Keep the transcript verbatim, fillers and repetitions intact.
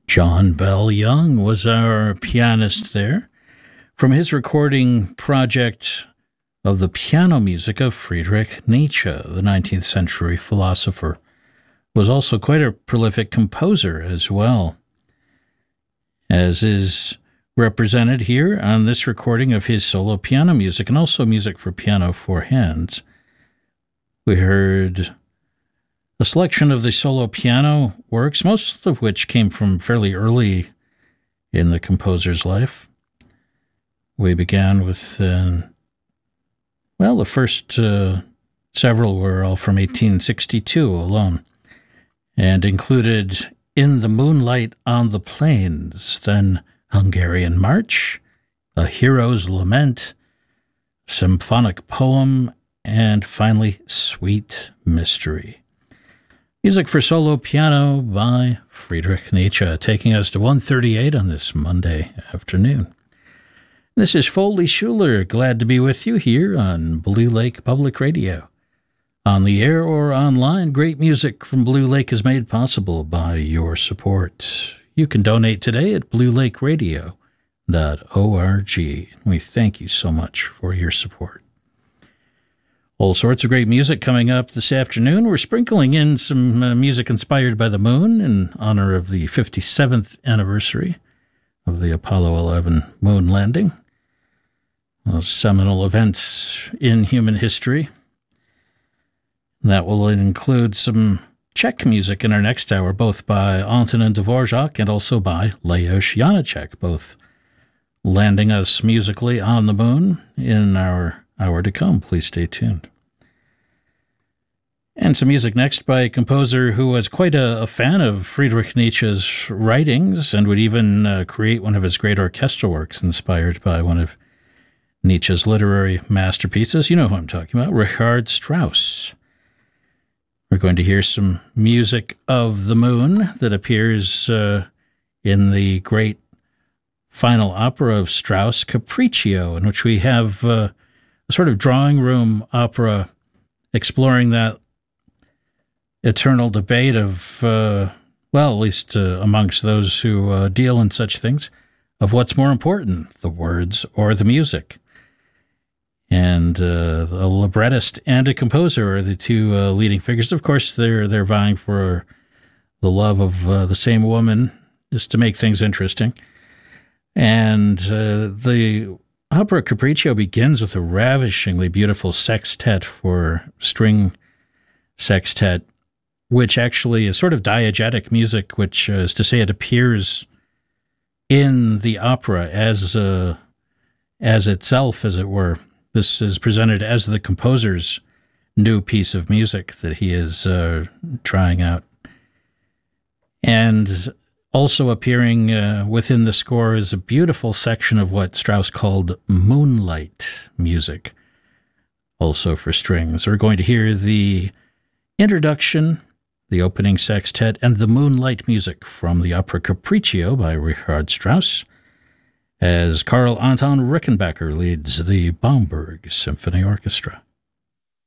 John Bell Young was our pianist there, from his recording project of the piano music of Friedrich Nietzsche, the nineteenth century philosopher. Was also quite a prolific composer as well, as is represented here on this recording of his solo piano music and also music for piano four hands. We heard a selection of the solo piano works, most of which came from fairly early in the composer's life. We began with, uh, well, the first uh, several were all from eighteen sixty-two alone, and included In the Moonlight on the Plains, then Hungarian March, A Hero's Lament, Symphonic Poem, and finally Sweet Mystery. Music for solo piano by Friedrich Nietzsche, taking us to one thirty-eight on this Monday afternoon. This is Foley Schuler, glad to be with you here on Blue Lake Public Radio. On the air or online, great music from Blue Lake is made possible by your support. You can donate today at blue lake radio dot org. We thank you so much for your support. All sorts of great music coming up this afternoon. We're sprinkling in some uh, music inspired by the moon in honor of the fifty-seventh anniversary of the Apollo eleven moon landing. Those seminal events in human history. That will include some Czech music in our next hour, both by Antonin Dvorak and also by Lajos Janacek, both landing us musically on the moon in our hour to come. Please stay tuned. And some music next by a composer who was quite a, a fan of Friedrich Nietzsche's writings and would even uh, create one of his great orchestral works inspired by one of Nietzsche's literary masterpieces. You know who I'm talking about, Richard Strauss. We're going to hear some music of the moon that appears uh, in the great final opera of Strauss, Capriccio, in which we have uh, a sort of drawing room opera exploring that eternal debate of, uh, well, at least uh, amongst those who uh, deal in such things, of what's more important, the words or the music. And uh, a librettist and a composer are the two uh, leading figures. Of course, they're they're vying for the love of uh, the same woman, just to make things interesting. And uh, the opera Capriccio begins with a ravishingly beautiful sextet for string sextet, which actually is sort of diegetic music, which uh, is to say it appears in the opera as uh, as itself, as it were. This is presented as the composer's new piece of music that he is uh, trying out. And also appearing uh, within the score is a beautiful section of what Strauss called moonlight music, also for strings. We're going to hear the introduction, the opening sextet, and the moonlight music from the opera Capriccio by Richard Strauss, as Karl Anton Rickenbacker leads the Baumberg Symphony Orchestra.